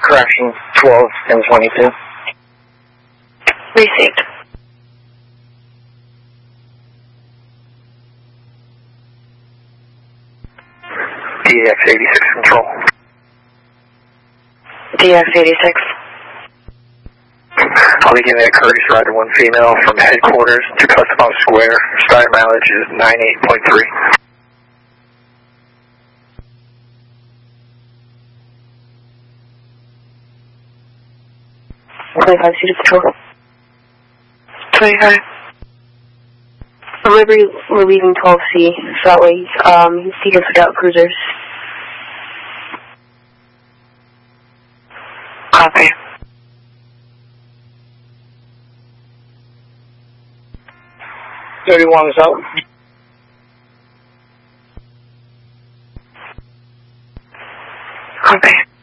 Correction, 12 and 22. Received. DX86 control. DX86. I'll be giving a courteous ride to one female from headquarters to Custom House Square. Starting mileage is 98.3. City Patrol. 25. Liberty, we're leaving 12C, so that way he gets without cruisers. Copy. $31 is out. Copy.